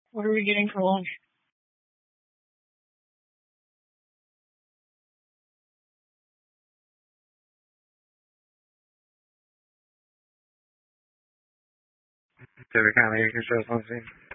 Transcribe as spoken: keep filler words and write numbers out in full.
What are we getting for lunch? David County, Acres, Joe's Lindsay.